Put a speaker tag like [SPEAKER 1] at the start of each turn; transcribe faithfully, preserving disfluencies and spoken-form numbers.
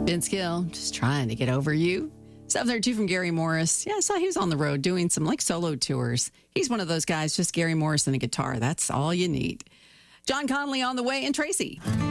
[SPEAKER 1] Vince Gill, just trying to get over you. seven thirty-two from Gary Morris. Yeah, I saw he was on the road doing some like solo tours. He's one of those guys, just Gary Morris and a guitar. That's all you need. John Connolly on the way, and Tracy.